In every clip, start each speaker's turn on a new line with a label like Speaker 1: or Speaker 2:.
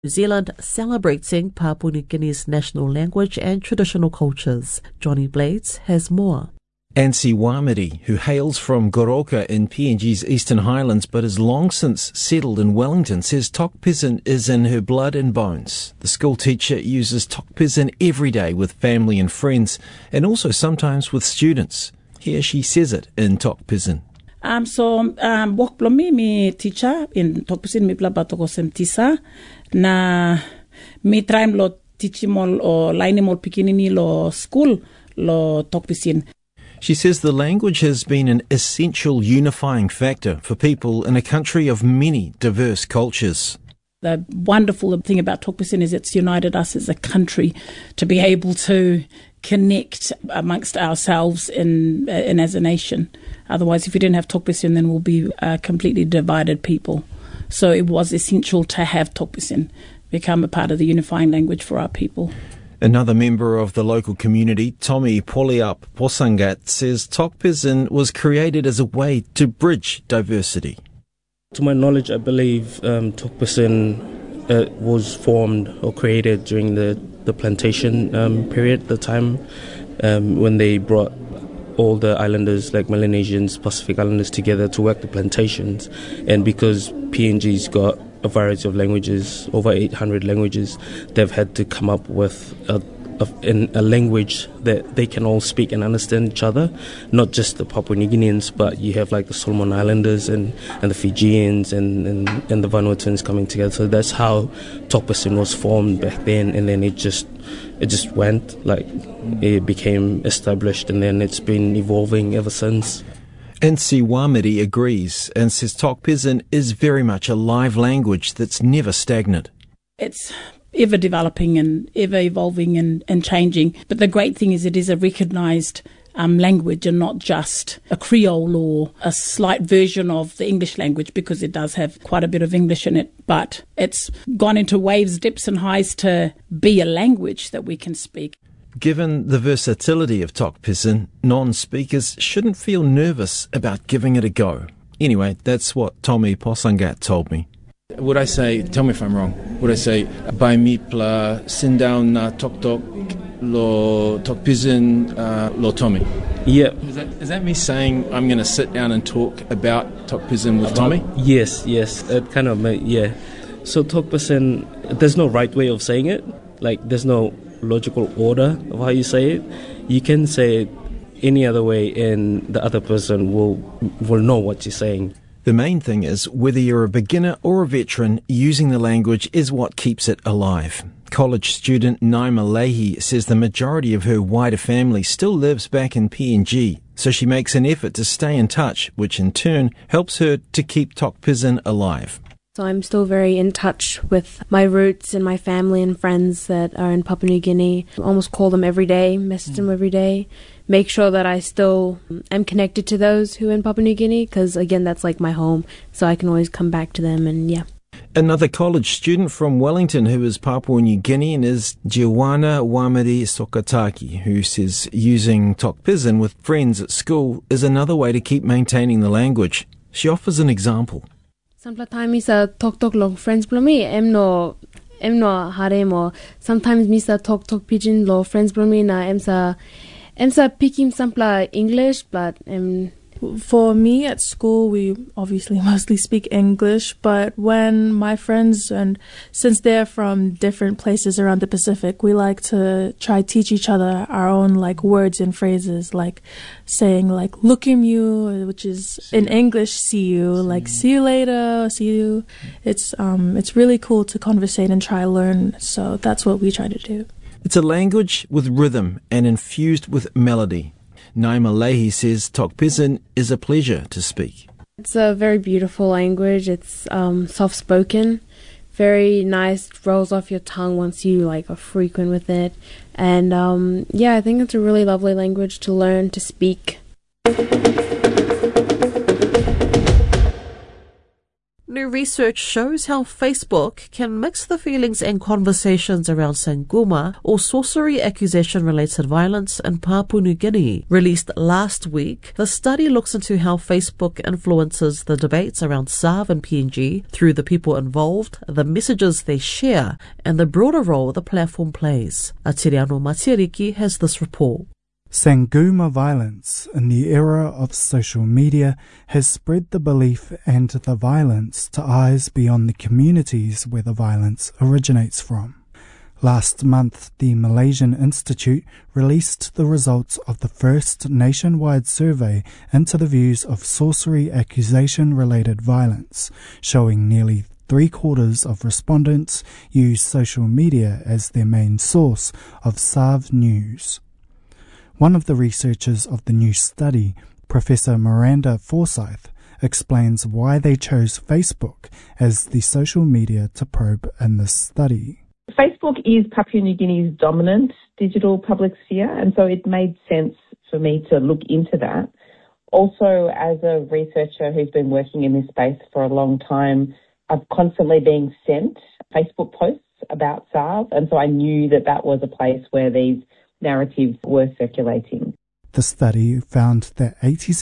Speaker 1: New Zealand celebrating Papua New Guinea's national language and traditional cultures. Johnny Blades has more.
Speaker 2: Ansi Wamiri, who hails from Goroka in PNG's Eastern Highlands but has long since settled in Wellington, says Tok Pisin is in her blood and bones. The school teacher uses Tok Pisin every day with family and friends, and also sometimes with students. Here she says it in Tok Pisin.
Speaker 3: Wok plomi mi teacher in Tok Pisin mi blaba toko sem tisa na mi traim lo teachi mol o laini mol pikinini lo school lo Tok Pisin.
Speaker 2: She says the language has been an essential unifying factor for people in a country of many diverse cultures.
Speaker 3: The wonderful thing about Tok Pisin is it's united us as a country to be able to connect amongst ourselves and as a nation. Otherwise, if we didn't have Tok Pisin, then we'll be a completely divided people. So it was essential to have Tok Pisin become a part of the unifying language for our people.
Speaker 2: Another member of the local community, Tommy Poliap Posangat, says Tok Pisin was created as a way to bridge diversity.
Speaker 4: To my knowledge, I believe Tok Pisin was formed or created during the plantation period, the time when they brought all the islanders, like Melanesians, Pacific Islanders, together to work the plantations. And because PNG's got a variety of languages, over 800 languages, they've had to come up with a language that they can all speak and understand each other, not just the Papua New Guineans, but you have like the Solomon Islanders and the Fijians and the Vanuatuans coming together. So that's how Tok Pisin was formed back then, and then it just went, like, it became established, and then it's been evolving ever since.
Speaker 2: Ansi Wamiri agrees and says Tok Pisin is very much a live language that's never stagnant.
Speaker 3: It's ever developing and ever evolving and changing. But the great thing is it is a recognised language and not just a Creole or a slight version of the English language, because it does have quite a bit of English in it. But it's gone into waves, dips and highs to be a language that we can speak.
Speaker 2: Given the versatility of Tok Pisin, non-speakers shouldn't feel nervous about giving it a go. Anyway, that's what Tommy Posangat told me.
Speaker 5: Would I say, tell me if I'm wrong, would I say, Bai Mipla, sit down na Tok Tok, lo Tok Pisin, lo Tommy?
Speaker 4: Yeah.
Speaker 5: Is that me saying I'm going to sit down and talk about Tok Pisin with Tommy?
Speaker 4: Yes. It kind of, yeah. So Tok Pisin, there's no right way of saying it. Like, there's no logical order of how you say it. You can say it any other way and the other person will know what you're saying.
Speaker 2: The main thing is, whether you're a beginner or a veteran, using the language is what keeps it alive. College student Naima Leahy says the majority of her wider family still lives back in PNG, so she makes an effort to stay in touch, which in turn helps her to keep Tok Pisin alive.
Speaker 6: So I'm still very in touch with my roots and my family and friends that are in Papua New Guinea. I almost call them every day, message them every day, make sure that I still am connected to those who are in Papua New Guinea, because again, that's like my home, so I can always come back to them, and yeah.
Speaker 2: Another college student from Wellington who is Papua New Guinean is Jiwana Wamiri Sokataki, who says using Tok Pisin with friends at school is another way to keep maintaining the language. She offers an example.
Speaker 6: Sometimes misa tok lo friends blomi em no harem, or sometimes misa tok pidgin lo friends blomi na emsa picking sampla English, but
Speaker 7: for me at school we obviously mostly speak English, but when my friends, and since they're from different places around the Pacific, we like to try teach each other our own like words and phrases, like saying like look at you, which is in English see you, like see you later, see you. It's really cool to conversate and try learn, so that's what we try to do.
Speaker 2: It's a language with rhythm and infused with melody. Naima Leahy says Tok Pisin is a pleasure to speak.
Speaker 6: It's a very beautiful language. It's soft-spoken, very nice, rolls off your tongue once you like are frequent with it. And I think it's a really lovely language to learn, to speak.
Speaker 1: New New research shows how Facebook can mix the feelings and conversations around Sanguma, or sorcery accusation-related violence in Papua New Guinea. Released last week, the study looks into how Facebook influences the debates around SARV and PNG through the people involved, the messages they share, and the broader role the platform plays. Atiriano Matiriki has this report.
Speaker 8: Sanguma violence in the era of social media has spread the belief and the violence to eyes beyond the communities where the violence originates from. Last month, the Malaysian Institute released the results of the first nationwide survey into the views of sorcery accusation-related violence, showing nearly 3/4 of respondents use social media as their main source of SARV news. One of the researchers of the new study, Professor Miranda Forsyth, explains why they chose Facebook as the social media to probe in this study.
Speaker 9: Facebook is Papua New Guinea's dominant digital public sphere, and so it made sense for me to look into that. Also, as a researcher who's been working in this space for a long time, I've constantly been sent Facebook posts about SARV, and so I knew that that was a place where these narratives were circulating.
Speaker 8: The study found that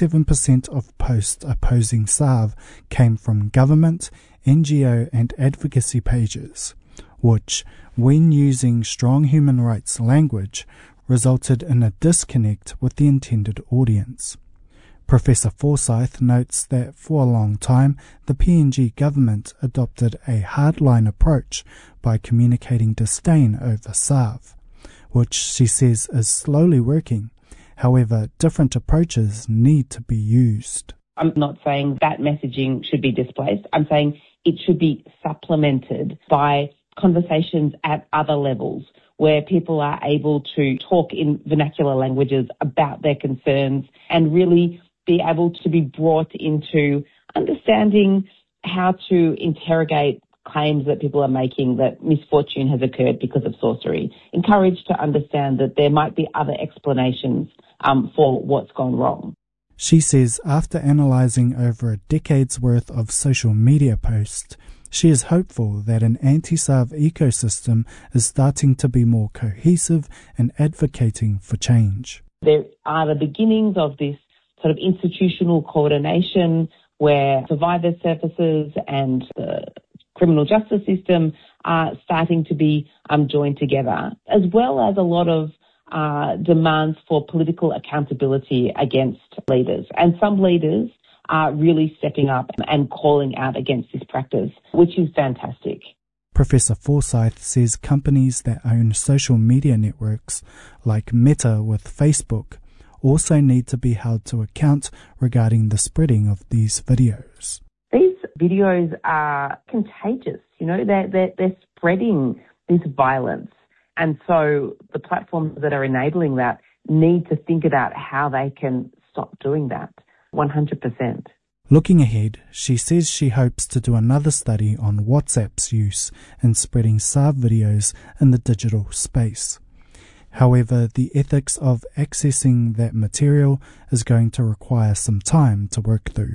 Speaker 8: 87% of posts opposing SARV came from government, NGO and advocacy pages, which, when using strong human rights language, resulted in a disconnect with the intended audience. Professor Forsyth notes that for a long time, the PNG government adopted a hardline approach by communicating disdain over SARV, which she says is slowly working. However, different approaches need to be used.
Speaker 9: I'm not saying that messaging should be displaced. I'm saying it should be supplemented by conversations at other levels where people are able to talk in vernacular languages about their concerns and really be able to be brought into understanding how to interrogate claims that people are making that misfortune has occurred because of sorcery. Encouraged to understand that there might be other explanations for what's gone wrong.
Speaker 8: She says after analysing over a decade's worth of social media posts, she is hopeful that an anti-SARV ecosystem is starting to be more cohesive and advocating for change.
Speaker 9: There are the beginnings of this sort of institutional coordination where survivor services and the criminal justice system are starting to be joined together, as well as a lot of demands for political accountability against leaders. And some leaders are really stepping up and calling out against this practice, which is fantastic.
Speaker 8: Professor Forsyth says companies that own social media networks, like Meta with Facebook, also need to be held to account regarding the spreading of these videos.
Speaker 9: These videos are contagious, they're spreading this violence. And so the platforms that are enabling that need to think about how they can stop doing that, 100%.
Speaker 8: Looking ahead, she says she hopes to do another study on WhatsApp's use in spreading SARV videos in the digital space. However, the ethics of accessing that material is going to require some time to work through.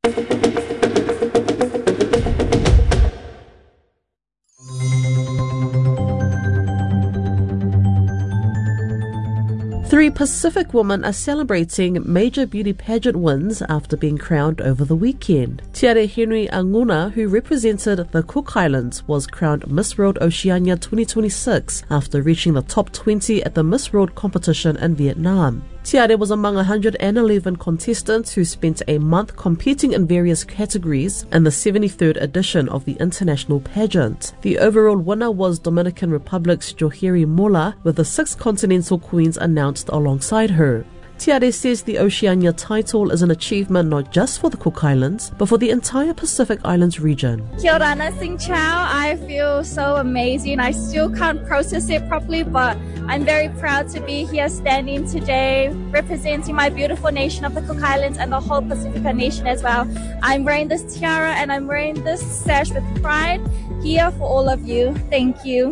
Speaker 1: 3 Pacific women are celebrating major beauty pageant wins after being crowned over the weekend. Tiare Henry Anguna, who represented the Cook Islands, was crowned Miss World Oceania 2026 after reaching the top 20 at the Miss World competition in Vietnam. Tiare was among 111 contestants who spent a month competing in various categories in the 73rd edition of the international pageant. The overall winner was Dominican Republic's Joheri Mola, with the 6 continental queens announced alongside her. Tiare says the Oceania title is an achievement not just for the Cook Islands, but for the entire Pacific Islands region.
Speaker 10: Kia ora, Sing Chow. I feel so amazing. I still can't process it properly, but I'm very proud to be here standing today, representing my beautiful nation of the Cook Islands and the whole Pacifica nation as well. I'm wearing this tiara and I'm wearing this sash with pride here for all of you. Thank you.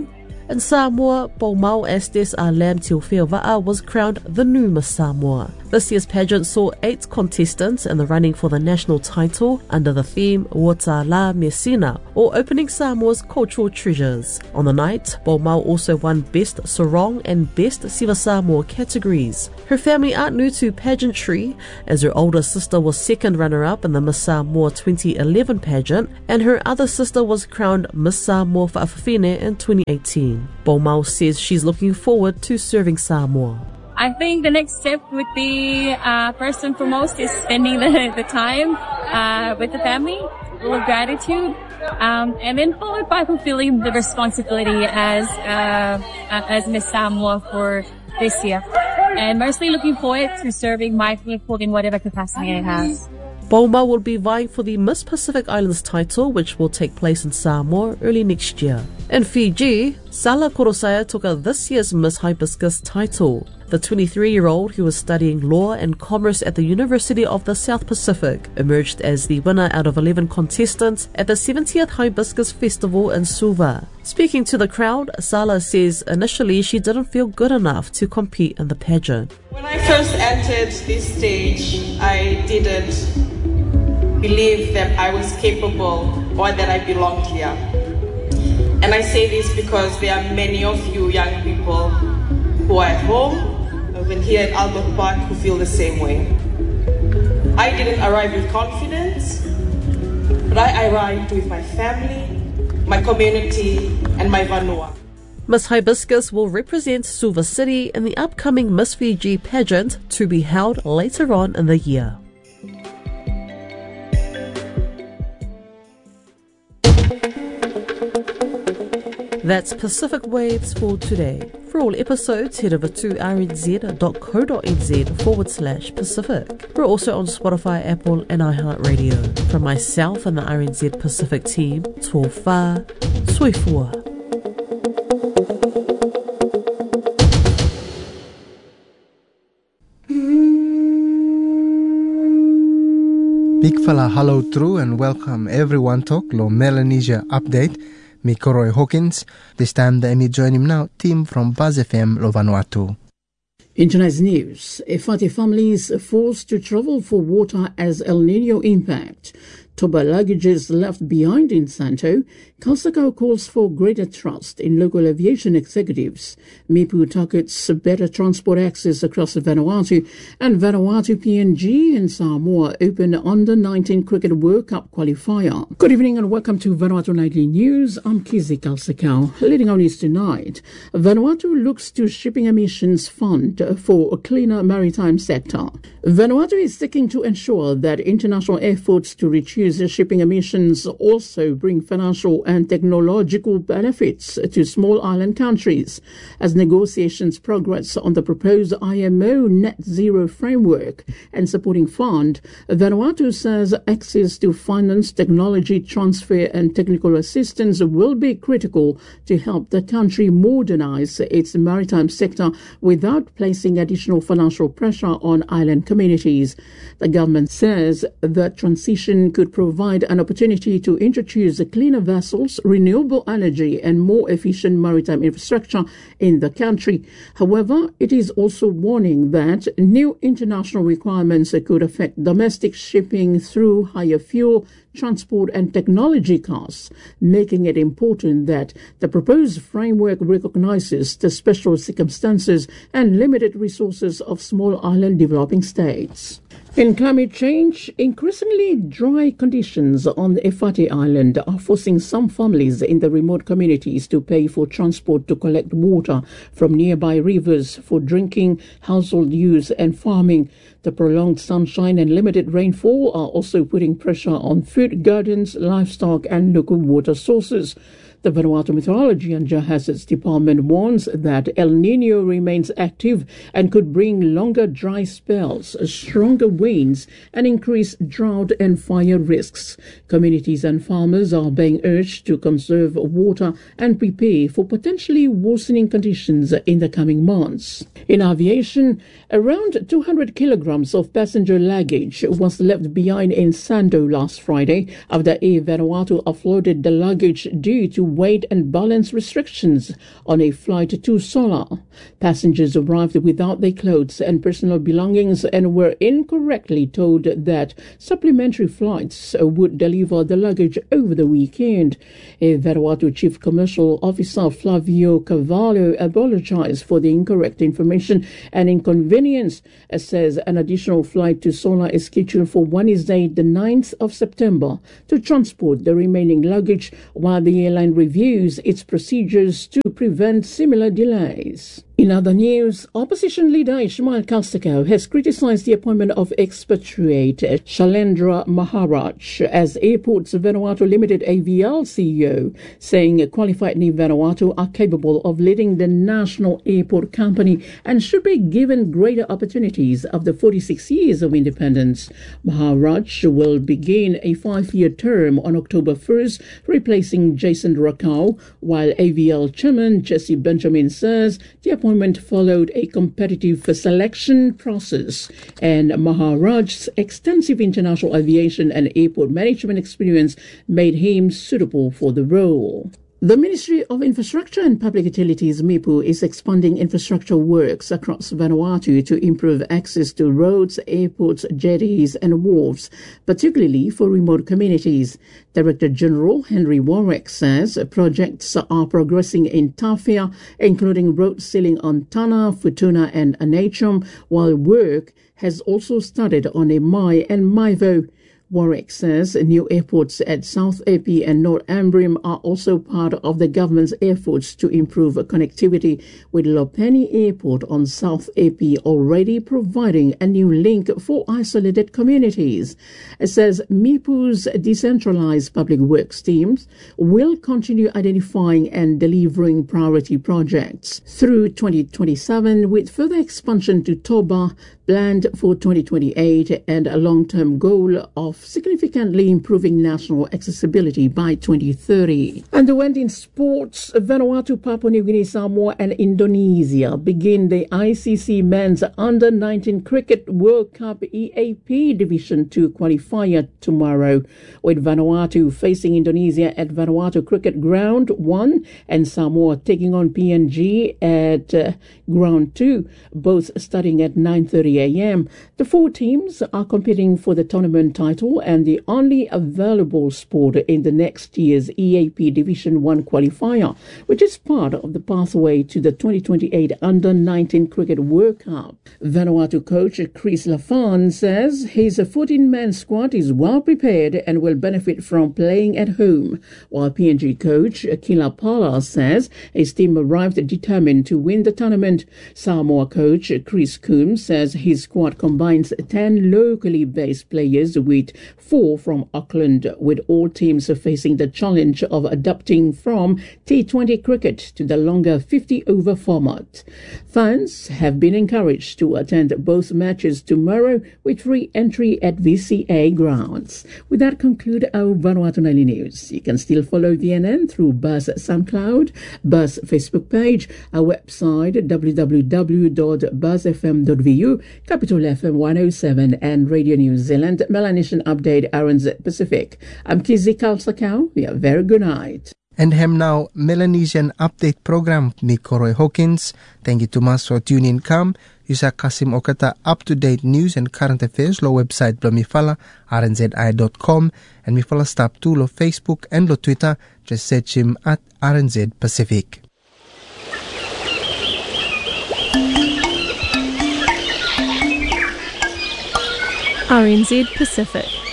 Speaker 1: In Samoa, Paumau Estes Alam Teofeova'a was crowned the new Miss Samoa. This year's pageant saw 8 contestants in the running for the national title under the theme Wata La Messina, or Opening Samoa's Cultural Treasures. On the night, Paumau also won Best Sarong and Best Siva Samoa categories. Her family aren't new to pageantry, as her older sister was second runner-up in the Miss Samoa 2011 pageant, and her other sister was crowned Miss Samoa Fa'afafine in 2018. Paumau says she's looking forward to serving Samoa.
Speaker 11: I think the next step would be, first and foremost, is spending the time with the family, full of gratitude, and then followed by fulfilling the responsibility as Miss Samoa for this year. And mostly looking forward to serving my people in whatever capacity I have.
Speaker 1: Paumau will be vying for the Miss Pacific Islands title, which will take place in Samoa early next year. In Fiji, Sala Korosaya took this year's Miss Hibiscus title. The 23-year-old, who was studying law and commerce at the University of the South Pacific, emerged as the winner out of 11 contestants at the 70th Hibiscus Festival in Suva. Speaking to the crowd, Sala says initially she didn't feel good enough to compete in the pageant.
Speaker 12: When I first entered this stage, I didn't believe that I was capable or that I belonged here. And I say this because there are many of you young people who are at home, even here at Albert Park, who feel the same way. I didn't arrive with confidence, but I arrived with my family, my community, and my Vanua.
Speaker 1: Miss Hibiscus will represent Suva City in the upcoming Miss Fiji pageant to be held later on in the year. That's Pacific Waves for today. For all episodes, head over to rnz.co.nz/Pacific. We're also on Spotify, Apple and iHeartRadio. From myself and the RNZ Pacific team, tō whā, soifua.
Speaker 13: Big fella hello true and welcome everyone to Lo Melanesia Update. Me Koroi Hawkins. This time the me join him now, team from Buzz FM Lo Vanuatu.
Speaker 14: In tonight's news, Efate families forced to travel for water as El Nino impact. Toba luggages left behind in Santo. Kalsakau calls for greater trust in local aviation executives. Mipu targets better transport access across Vanuatu. And Vanuatu PNG and Samoa open Under-19 Cricket World Cup qualifier. Good evening and welcome to Vanuatu Nightly News. I'm Kizi Kalsakau. Leading on news tonight, Vanuatu looks to shipping emissions fund for a cleaner maritime sector. Vanuatu is seeking to ensure that international efforts to reduce shipping emissions also bring financial and technological benefits to small island countries. As negotiations progress on the proposed IMO net zero framework and supporting fund, Vanuatu says access to finance, technology transfer and technical assistance will be critical to help the country modernize its maritime sector without placing additional financial pressure on island communities. The government says the transition could provide an opportunity to introduce cleaner vessels, renewable energy and more efficient maritime infrastructure in the country. However, it is also warning that new international requirements could affect domestic shipping through higher fuel, transport and technology costs, making it important that the proposed framework recognizes the special circumstances and limited resources of small island developing states. In climate change, increasingly dry conditions on the Efate Island are forcing some families in the remote communities to pay for transport to collect water from nearby rivers for drinking, household use and farming. The prolonged sunshine and limited rainfall are also putting pressure on food gardens, livestock and local water sources. The Vanuatu Meteorology and Geohazards Department warns that El Nino remains active and could bring longer dry spells, stronger winds, and increased drought and fire risks. Communities and farmers are being urged to conserve water and prepare for potentially worsening conditions in the coming months. In aviation, around 200 kilograms of passenger luggage was left behind in Sando last Friday after Air Vanuatu offloaded the luggage due to weight and balance restrictions on a flight to Sola. Passengers arrived without their clothes and personal belongings and were incorrectly told that supplementary flights would deliver the luggage over the weekend. A Vanuatu Chief Commercial Officer Flavio Cavallo apologized for the incorrect information and inconvenience, says an additional flight to Sola is scheduled for Wednesday, the 9th of September, to transport the remaining luggage while the airline reviews its procedures to prevent similar delays. In other news, opposition leader Ismail Kalsakau has criticized the appointment of expatriate Shailendra Maharaj as Airports Vanuatu Limited AVL CEO, saying qualified Ni Vanuatu are capable of leading the national airport company and should be given greater opportunities after 46 years of independence. Maharaj will begin a 5-year term on October 1st, replacing Jason Rakau, while AVL chairman Jesse Benjamin says the appointment followed a competitive selection process, and Maharaj's extensive international aviation and airport management experience made him suitable for the role. The Ministry of Infrastructure and Public Utilities, MIPU, is expanding infrastructure works across Vanuatu to improve access to roads, airports, jetties and wharves, particularly for remote communities. Director General Henry Warwick says projects are progressing in Tawhia, including road sealing on Tana, Futuna and Anachum, while work has also started on a Mai and Maivo. Warwick says new airports at South Epi and North Ambrym are also part of the government's efforts to improve connectivity, with Lopeni Airport on South Epi already providing a new link for isolated communities. It says MIPU's decentralized public works teams will continue identifying and delivering priority projects through 2027, with further expansion to Toba planned for 2028 and a long-term goal of significantly improving national accessibility by 2030. Underwent in sports, Vanuatu, Papua New Guinea, Samoa and Indonesia begin the ICC Men's Under-19 Cricket World Cup EAP Division 2 qualifier tomorrow, with Vanuatu facing Indonesia at Vanuatu Cricket Ground 1 and Samoa taking on PNG at Ground 2, both starting at 9:30 a.m. The 4 teams are competing for the tournament title and the only available sport in the next year's EAP Division 1 qualifier, which is part of the pathway to the 2028 Under-19 Cricket World Cup. Vanuatu coach Chris Lafan says his 14-man squad is well prepared and will benefit from playing at home, while PNG coach Kila Pala says his team arrived determined to win the tournament. Samoa coach Chris Coombs says his squad combines 10 locally based players with 4 from Auckland, with all teams facing the challenge of adapting from T20 cricket to the longer 50-over format. Fans have been encouraged to attend both matches tomorrow with free entry at VCA grounds. With that, conclude our Vanuatu Nightly News. You can still follow VNN through Buzz SoundCloud, Buzz Facebook page, our website www.buzzfm.vu, Capital FM 107 and Radio New Zealand, Melanesian Update, RNZ Pacific. I'm Kizzy Kalsakau. We have a very good night.
Speaker 13: And hem now Melanesian Update program ni Koroi Hawkins. Thank you to mas for tuning in. Yusa Kasim Okata up-to-date news and current affairs lo website blo mifala rnzi.com and mifala stop to lo Facebook and lo Twitter. Just search him at RNZ Pacific.
Speaker 15: RNZ Pacific.